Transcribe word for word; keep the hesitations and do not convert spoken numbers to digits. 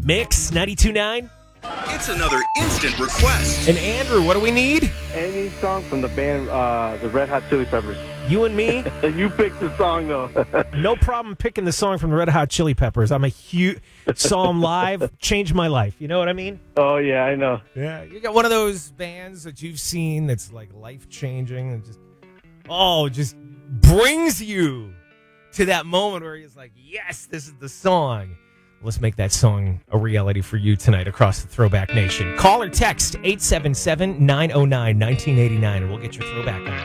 Mix ninety-two point nine. It's another instant request. And Andrew, what do we need? Any song from the band, uh, the Red Hot Chili Peppers. You and me? You picked the song, though. No problem picking the song from the Red Hot Chili Peppers. I'm a huge... Saw them live, changed my life. You know what I mean? Oh, yeah, I know. Yeah, you got one of those bands that you've seen that's like life-changing and just... Oh, just brings you to that moment where he's like, yes, this is the song. Let's make that song a reality for you tonight across the Throwback Nation. Call or text eight seven seven, nine oh nine, one nine eight nine and we'll get your throwback on.